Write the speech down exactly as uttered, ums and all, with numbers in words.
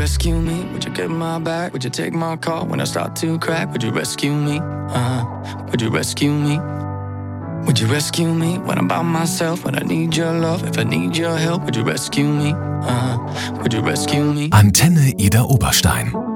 rescue me? Would you get my back? Would you take my call when I start to crack? Would you rescue me? Uh, would you rescue me? Would you rescue me when I'm by myself? When I need your love, if I need your help, would you rescue me? Uh, would you rescue me? Antenne Ida Oberstein.